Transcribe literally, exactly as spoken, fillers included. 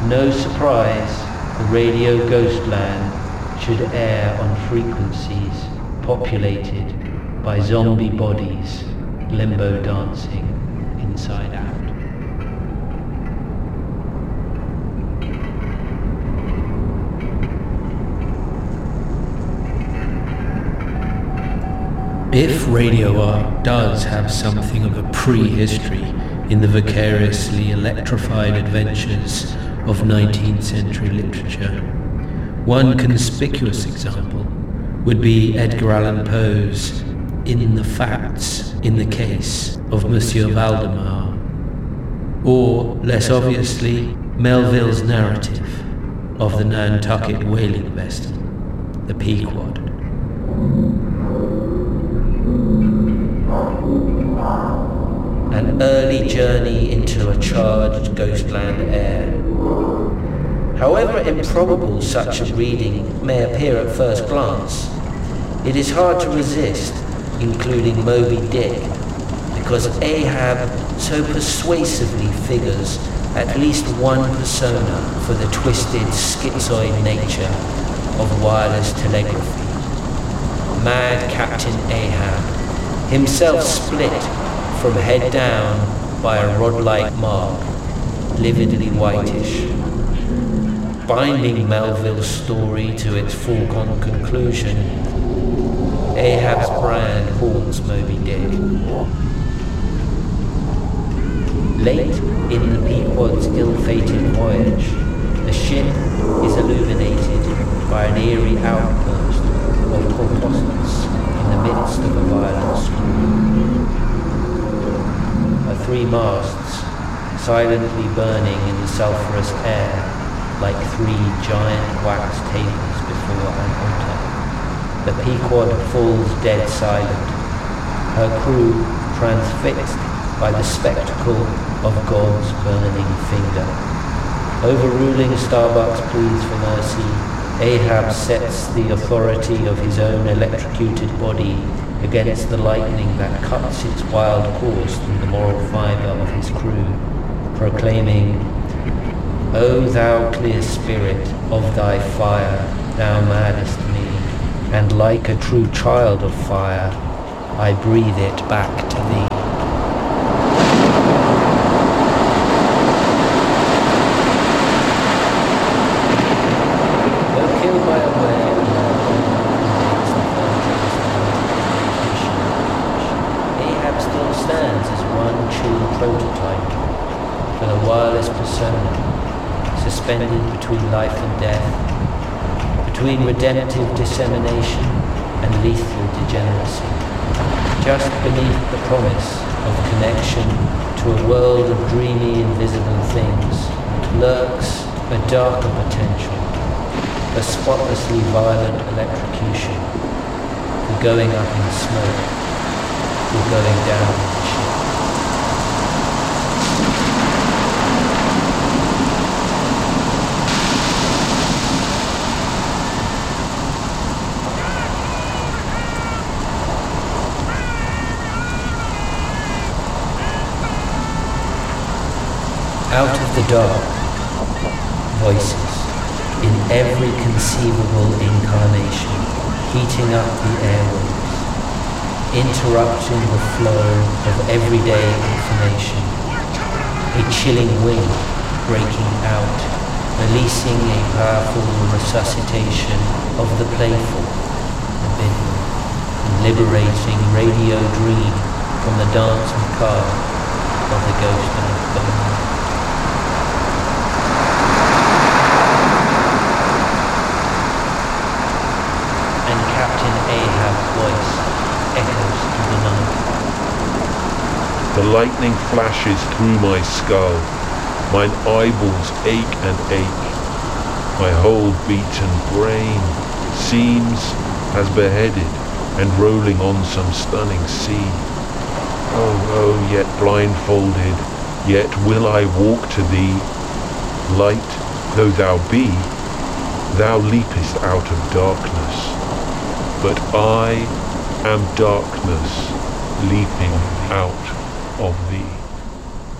No surprise the radio Ghostland should air on frequencies populated by zombie bodies limbo dancing inside out. If radio art does have something of a prehistory in the vicariously electrified adventures of nineteenth century literature, one conspicuous example would be Edgar Allan Poe's In the Facts in the Case of Monsieur Valdemar, or, less obviously, Melville's narrative of the Nantucket whaling vessel, the Pequod. An early journey into a charged Ghostland air. However improbable such a reading may appear at first glance, it is hard to resist including Moby Dick, because Ahab so persuasively figures at least one persona for the twisted schizoid nature of wireless telegraphy. Mad Captain Ahab, himself split from head down by a rod-like mark, lividly whitish. Binding Melville's story to its foregone conclusion, Ahab's brand haunts Moby Dick. Late in the Pequod's ill-fated voyage, the ship is illuminated by an eerie outburst of corpuscles in the midst of a violent storm. Her three masts, silently burning in the sulphurous air like three giant wax tables before an altar. The Pequod falls dead silent, her crew transfixed by the spectacle of God's burning finger. Overruling Starbuck's pleas for mercy, Ahab sets the authority of his own electrocuted body against the lightning that cuts its wild course through the moral fibre of his crew, proclaiming, O thou clear spirit of thy fire, thou maddest me, and like a true child of fire, I breathe it back to thee. Though killed by a whale, Ahab still stands as one true prototype for the wireless persona, suspended between life and death, between redemptive dissemination and lethal degeneracy. Just beneath the promise of connection to a world of dreamy invisible things lurks a darker potential, a spotlessly violent electrocution, the going up in smoke, the going down in shit. Out of the dark, voices in every conceivable incarnation, heating up the airwaves, interrupting the flow of everyday information. A chilling wind breaking out, releasing a powerful resuscitation of the playful, the bidden, and liberating Radio Dream from the dance macabre of the ghost and bone. Ahab's voice echoes through the night. The lightning flashes through my skull. Mine eyeballs ache and ache. My whole beaten brain seems as beheaded and rolling on some stunning sea. Oh, oh, yet blindfolded, yet will I walk to thee. Light though thou be, thou leapest out of darkness. But I am darkness leaping out of thee.